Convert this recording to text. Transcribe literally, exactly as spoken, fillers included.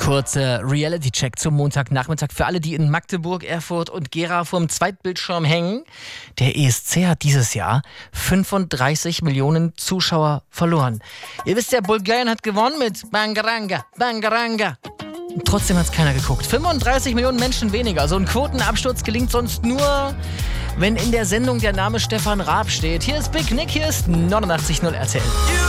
Kurzer Reality-Check zum Montagnachmittag für alle, die in Magdeburg, Erfurt und Gera vorm Zweitbildschirm hängen. Der E S C hat dieses Jahr fünfunddreißig Millionen Zuschauer verloren. Ihr wisst ja, Bulgarien hat gewonnen mit Bangaranga, Bangaranga. Und trotzdem hat es keiner geguckt. fünfunddreißig Millionen Menschen weniger. So ein Quotenabsturz gelingt sonst nur, wenn in der Sendung der Name Stefan Raab steht. Hier ist Big Nick, hier ist neunundachtzig Komma null R T L.